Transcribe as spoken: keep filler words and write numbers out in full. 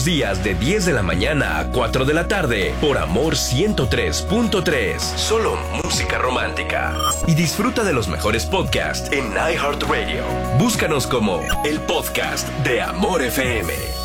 días de diez de la mañana a cuatro de la tarde por Amor ciento tres punto tres. Solo música romántica. Y disfruta de los mejores podcasts en iHeartRadio. Búscanos como el podcast de Amor F M.